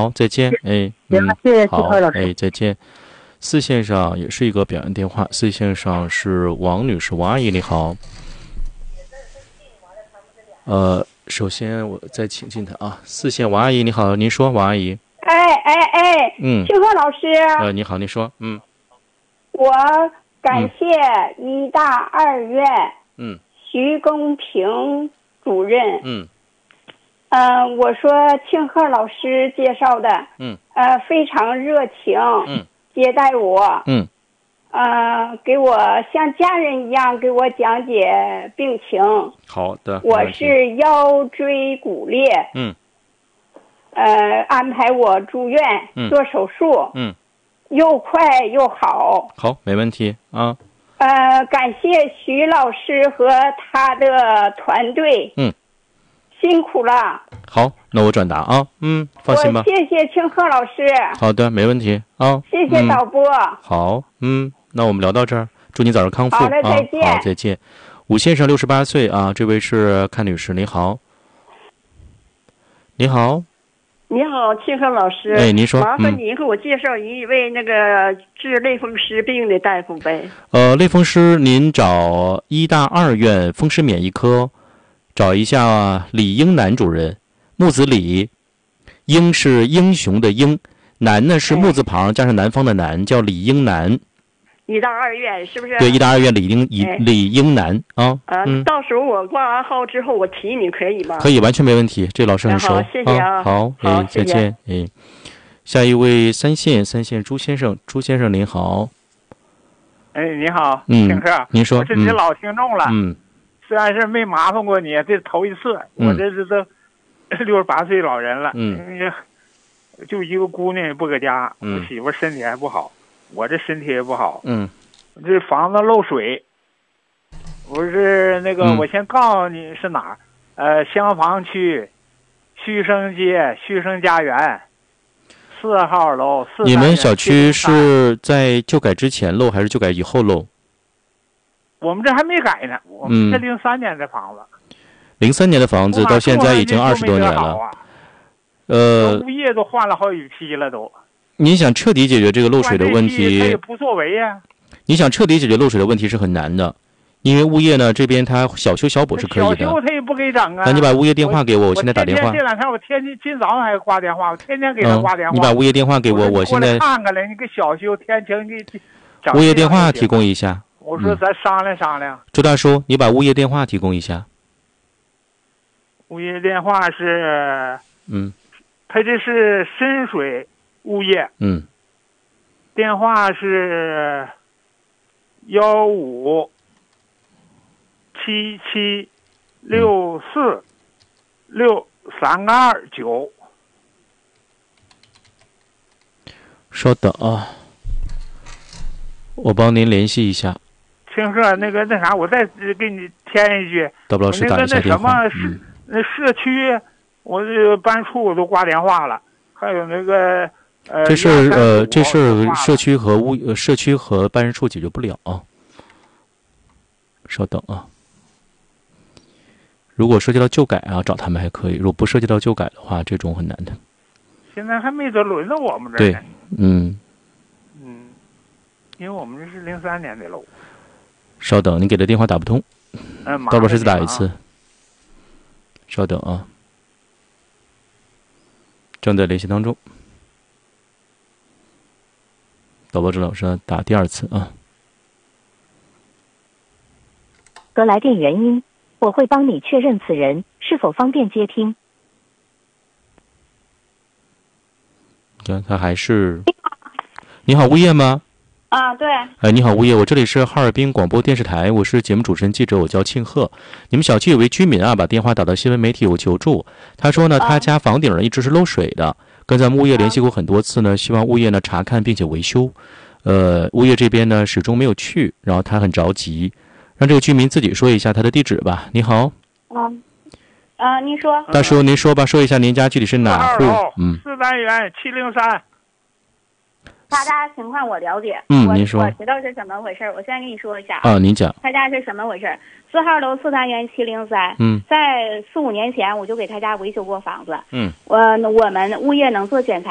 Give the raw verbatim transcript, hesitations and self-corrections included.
好，再见。哎， 嗯，谢谢好， 老师。 哎，再见。四线上也是一个表演电话，四线上是王女士，王阿姨你好。呃，首先我再请进她啊，四线王阿姨你好，您说，王阿姨。 哎哎哎， 嗯， 庆贺老师。 呃，你好，你说，嗯。 我感谢医大二院， 嗯， 徐公平主任。 嗯。 呃，我说庆贺老师介绍的， 嗯， 呃，非常热情， 嗯， 接待我， 嗯， 呃，给我像家人一样给我讲解病情。 好的， 我是腰椎骨裂， 嗯， 呃，安排我住院、 嗯、 做手术， 嗯， 又快又好。 好，没问题啊。 呃，感谢徐老师和他的团队， 嗯。 辛苦了。 好，那我转达啊，嗯，放心吧。 我谢谢庆贺老师。 好的，没问题啊。 谢谢导播。 嗯、好，嗯，那我们聊到这儿，祝你早日康复。 好的，再见。 啊、好，再见。武先生，六十八岁啊，这位是阚女士，你好。你好。 你好，庆贺老师。 哎，您说。 麻烦您给我介绍一位那个治类风湿病的大夫呗。 呃，类风湿，您找医大二院风湿免疫科。找一下李英南主任，木子李，英是英雄的英，南呢是木字旁加上南方的南，叫李英南。 医大二院是不是？ 对，医大二院李英李、哎、李英南啊。 啊、嗯，到时候我挂完号之后我提你可以吗？ 可以，完全没问题。这老师很熟。 好，谢谢啊。 啊好，哎，再见。哎，下一位三线三线朱先生，朱先生您好。 哎，你好， 嗯， 庆贺， 您说， 我是你的老听众了。 嗯。 虽然是没麻烦过你，这是头一次， 嗯、 我这是都六十八岁老人了， 嗯， 就一个姑娘也不搁家， 嗯、 我媳妇身体还不好，我这身体也不好， 嗯， 这房子漏水，我是那个， 嗯、 我先告诉你是哪儿，呃，香坊区旭升街旭升家园四号楼四。 你们小区是在旧改之前漏还是旧改以后漏？ 我们这还没改呢，我们是零三年的房子。 零三年的房子到现在已经二十多年了。 啊、 呃， 物业都换了好几批了都。 你想彻底解决这个漏水的问题， 他也不作为呀、啊。 你想彻底解决漏水的问题是很难的，因为物业呢这边他小修小补是可以的。 小修他也不给整啊。 那你把物业电话给我，我现在打电话。 这两天我天天今早上还挂电话，我天天给他挂电话。 嗯、你把物业电话给我，我现在看看来，你给小修天晴给。 物业电话提供一下。 我说咱商量商量。 周大叔，你把物业电话提供一下。 物业电话是， 嗯， 他这是深水物业， 嗯， 电话是幺五七七六四六三个二九。 稍等啊，我帮您联系一下。 庆贺，那个那啥，我再给你添一句。 导播老师打一下电话。 那个那什么，那社区，我这个办处我都挂电话了，还有那个呃。 这事儿呃，这事儿社区和物呃社区和办事处解决不了啊。稍等啊。如果涉及到旧改啊，找他们还可以；如果不涉及到旧改的话，这种很难的。 现在还没得轮到我们这儿。 对，嗯。 嗯，因为我们这是零三年的楼。 稍等，你给的电话打不通。 嗯， 导播师再打一次。稍等啊，正在联系当中。导播郑老师打第二次啊。 得来电原因，我会帮你确认此人是否方便接听。 看他还是。你好，物业吗？ 啊，对。 哎，你好，物业，我这里是哈尔滨广播电视台，我是节目主持人记者，我叫庆贺。你们小区有位居民啊，把电话打到新闻媒体有求助，他说呢，他家房顶上一直是漏水的，跟咱们物业联系过很多次呢，希望物业呢查看并且维修。呃，物业这边呢始终没有去，然后他很着急，让这个居民自己说一下他的地址吧。你好。 嗯。啊，您说。 大叔，您说吧，说一下您家具体是哪户？嗯。 四单元七零三。 他家情况我了解， 嗯，您说， 我知道是怎么回事。我先跟你说一下啊，您讲， 他家是什么回事？四号楼四单元七零三， 嗯， 在四五年前我就给他家维修过房子， 嗯， 我我们物业能做检查。